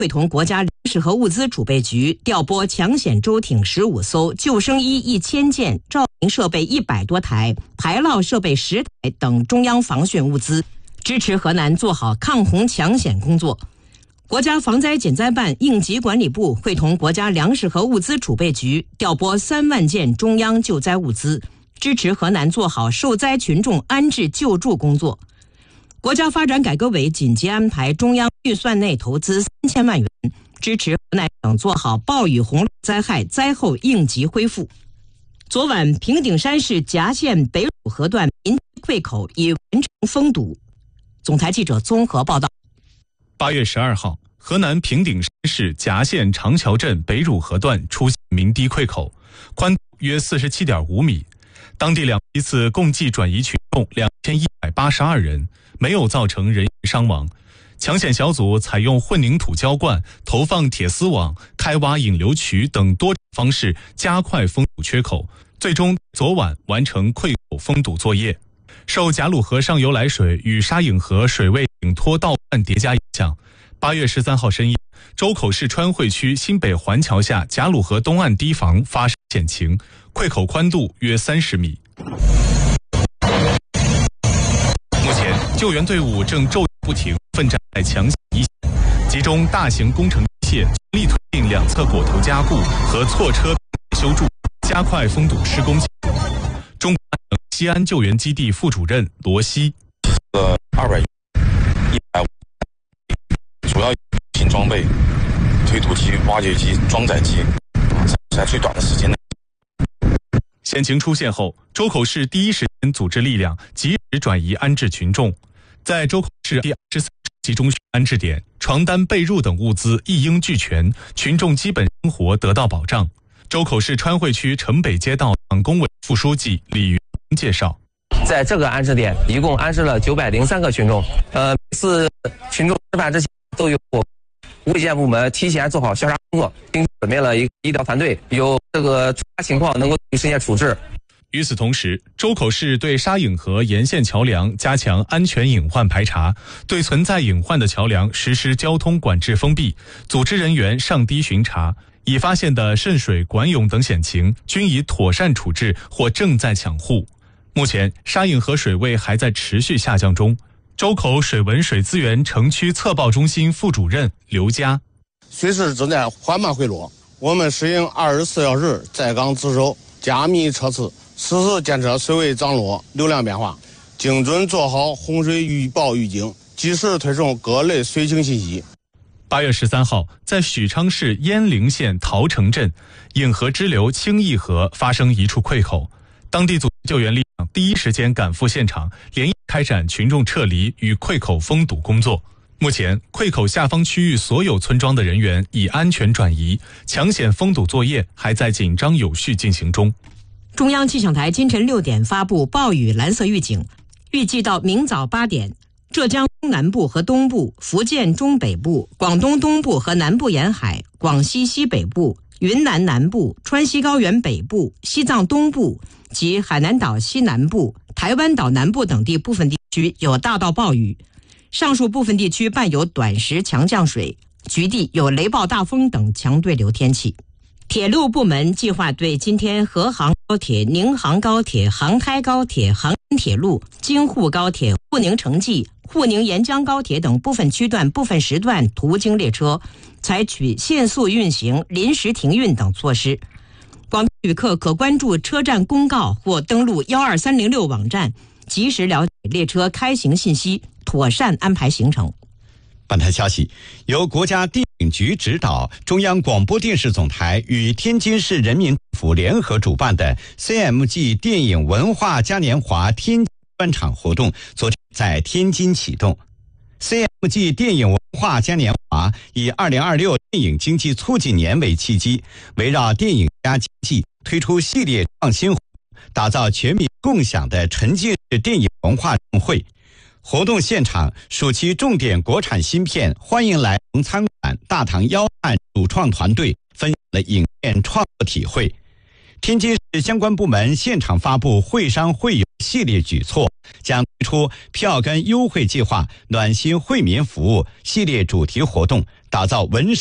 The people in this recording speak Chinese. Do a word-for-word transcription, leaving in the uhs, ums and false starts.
会同国家粮食和物资储备局调拨抢险舟艇十五艘、救生衣一千件、照明设备一百多台、排涝设备十台等中央防汛物资，支持河南做好抗洪抢险工作。国家防灾减灾办应急管理部会同国家粮食和物资储备局调拨三万件中央救灾物资，支持河南做好受灾群众安置救助工作。国家发展改革委紧急安排中央预算内投资三千万元，支持河南省做好暴雨洪涝灾害灾后应急恢复。昨晚，平顶山市夹县北汝河段民溃口已完成封堵。总台记者综合报道。 八月十二号，河南平顶山市夹县长桥镇北汝河段出现鸣堤溃口，宽度约四十七点五米。当地两批次共计转移群众两千一百八十二人，没有造成人员伤亡。抢险小组采用混凝土浇灌、投放铁丝网、开挖引流渠等多种方式加快封堵缺口，最终昨晚完成溃口封堵作业。受贾鲁河上游来水与沙颍河水位顶托倒灌叠加影响，八月十三号深夜，周口市川汇区新北环桥下贾鲁河东岸堤防发生险情，溃口宽度约三十米。目前，救援队伍正昼夜不停，奋战在抢险一线，集中大型工程机械，全力推进两侧果头加固和错车修筑，加快封堵施工进度。中国西安救援基地副主任罗西， 呃，二百一百五，主要新装备、推土机、挖掘机、装载机，在最短的时间内。 险情出现后，周口市第一时间组织力量及时转移安置群众。在周口市第二十四集中安置点，床单、被褥等物资一应俱全，群众基本生活得到保障。周口市川汇区城北街道党工委副书记李云介绍， 在这个安置点一共安置了九百零三个群众，呃，每次群众吃饭之前都有卫健部门提前做好消杀工作，并准备了一个医疗团队，有这个突发情况能够第一时间处置。 与此同时，周口市对沙颍河沿线桥梁加强安全隐患排查，对存在隐患的桥梁实施交通管制封闭，组织人员上堤巡查，已发现的渗水、管涌等险情均已妥善处置或正在抢护。目前，沙颍河水位还在持续下降中。周口水文水资源城区测报中心副主任刘佳， 水势正在缓慢回落，我们适应二十四小时在岗值守，加密测试，实时监测水位涨落、流量变化，精准做好洪水预报预警，及时推送各类水情信息。 八月十三号，在许昌市鄢陵县桃城镇，颍河支流清义河发生一处溃口，当地组织救援力量第一时间赶赴现场，连夜开展群众撤离与溃口封堵工作。目前，溃口下方区域所有村庄的人员已安全转移，抢险封堵作业还在紧张有序进行中。 中央气象台今晨六点发布暴雨蓝色预警，预计到明早八点，浙江东南部和东部、福建中北部、广东东部和南部沿海、广西西北部、云南南部、川西高原北部、西藏东部及海南岛西南部、台湾岛南部等地部分地区有大到暴雨，上述部分地区伴有短时强降水，局地有雷暴大风等强对流天气。铁路部门计划对今天河杭高铁、宁杭高铁、杭开高铁、杭新铁路、京沪高铁、沪宁城际、沪宁沿江高铁等部分区段、部分时段途经列车，采取限速运行、临时停运等措施。广大旅客可关注车站公告或登录一二三零六网站，及时了解列车开行信息，妥善安排行程。 本台消息，由国家电影局指导，中央广播电视总台与天津市人民政府联合主办的 C M G 电影文化嘉年华天津专场活动昨天在天津启动。C M G 电影文化嘉年华以二零二六电影经济促进年为契机，围绕电影加经济推出系列创新活动，打造全民共享的沉浸式电影文化盛会。活动现场，暑期重点国产新片欢迎来龙参馆大唐妖案主创团队分享了影片创作体会。天津市相关部门现场发布会商会友系列举措，将推出票根优惠计划、暖心惠民服务系列主题活动，打造文